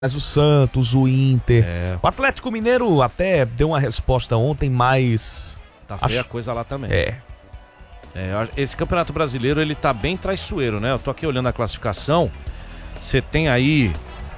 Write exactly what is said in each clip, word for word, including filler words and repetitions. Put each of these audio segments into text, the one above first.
Mas o Santos, o Inter, É. o Atlético Mineiro até deu uma resposta ontem, mas... Tá feia Acho- a coisa lá também. É, É, esse Campeonato Brasileiro, ele tá bem traiçoeiro, né? Eu tô aqui olhando a classificação. Você tem aí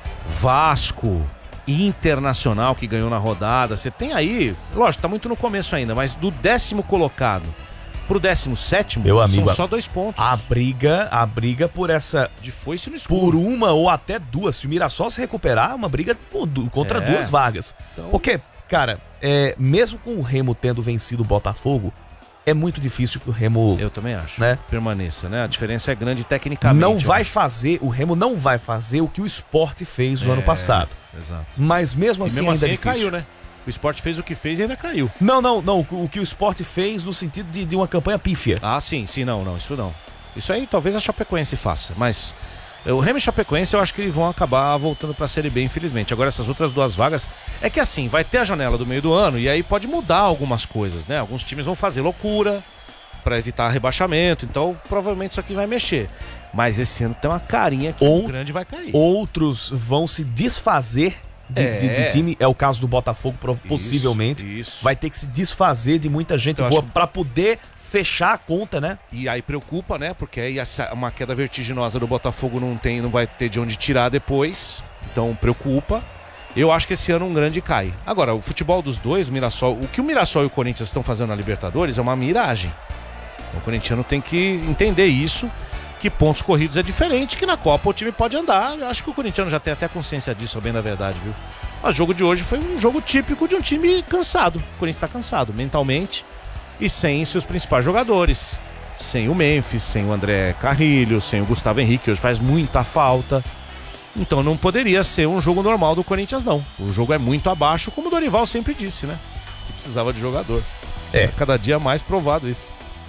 Vasco, Internacional, que ganhou na rodada. Você tem aí, lógico, tá muito no começo ainda, mas do décimo colocado pro décimo sétimo, Meu são amigo, só dois pontos. a briga, a briga por essa... De foice no escuro. Por uma ou até duas. Se o Mirassol se recuperar, uma briga por du- contra É. duas vagas. Então- Porque, cara, é, mesmo com o Remo tendo vencido o Botafogo, é muito difícil que o Remo Eu também acho. Né? Permaneça, né? A diferença é grande tecnicamente. não eu vai acho. fazer, o Remo não vai fazer o que o Sport fez no É, ano passado. Exato. Mas mesmo E assim mesmo ainda assim é ele difícil. caiu, né? O Sport fez o que fez e ainda caiu. Não, não, não. O que o Sport fez no sentido de, de uma campanha pífia. Ah, sim, sim, não, não, isso não. Isso aí talvez a Chapecoense faça, mas o Remo e Chapecoense eu acho que eles vão acabar voltando pra Série B, infelizmente. Agora essas outras duas vagas, é que assim, vai ter a janela do meio do ano e aí pode mudar algumas coisas, né? Alguns times vão fazer loucura pra evitar rebaixamento, então provavelmente isso aqui vai mexer. Mas esse ano tem uma carinha que Ou- o grande vai cair. Outros vão se desfazer de, É. de- de time. É o caso do Botafogo, prov- possivelmente. Isso. Vai ter que se desfazer de muita gente Eu boa acho- pra poder fechar a conta, né? E aí preocupa, né? Porque aí essa, uma queda vertiginosa do Botafogo não tem, não vai ter de onde tirar depois. Então preocupa. Eu acho que esse ano um grande cai. Agora, o futebol dos dois, o Mirassol, o que o Mirassol e o Corinthians estão fazendo na Libertadores é uma miragem. O corintiano tem que entender isso, que pontos corridos é diferente, que na Copa o time pode andar. Eu acho que o corintiano já tem até consciência disso, bem na verdade, viu? Mas o jogo de hoje foi um jogo típico de um time cansado. O Corinthians está cansado mentalmente e sem seus principais jogadores. Sem o Memphis, sem o André Carrilho, sem o Gustavo Henrique, que hoje faz muita falta. Então não poderia ser um jogo normal do Corinthians, não. O jogo é muito abaixo, como o Dorival sempre disse, né? Que precisava de jogador. É. Cada dia mais provado isso.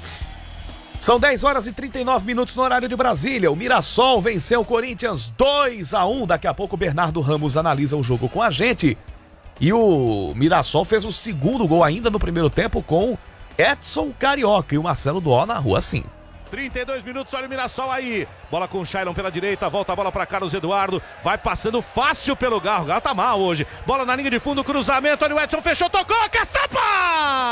São dez horas e trinta e nove minutos no horário de Brasília. O Mirassol venceu o Corinthians dois a um. Daqui a pouco o Bernardo Ramos analisa o jogo com a gente. E o Mirassol fez o segundo gol ainda no primeiro tempo com Edson Carioca e o Marcelo Duó na rua sim. trinta e dois minutos, olha o Mirassol aí. Bola com o Shailon pela direita, volta a bola para Carlos Eduardo. Vai passando fácil pelo Garro. O Garro tá mal hoje. Bola na linha de fundo, cruzamento. Olha o Edson, fechou, tocou, caçapa!